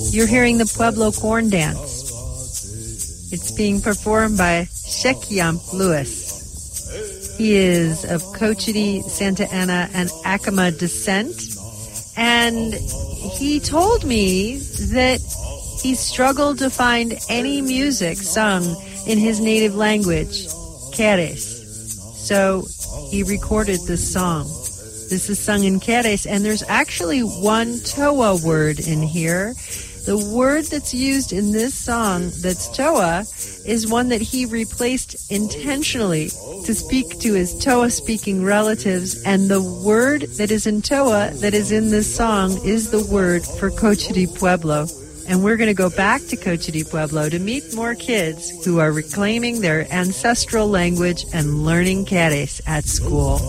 You're hearing the Pueblo Corn Dance. It's being performed by Shekyamp Lewis. He is of Cochiti, Santa Ana, and Acoma descent. And he told me that he struggled to find any music sung in his native language, Querés. So he recorded this song. This is sung in Querés, and there's actually one Toa word in here. The word that's used in this song that's Toa is one that he replaced intentionally to speak to his Toa-speaking relatives, and the word that is in Toa that is in this song is the word for Cochiti Pueblo. And we're going to go back to Cochiti Pueblo to meet more kids who are reclaiming their ancestral language and learning Querés at school.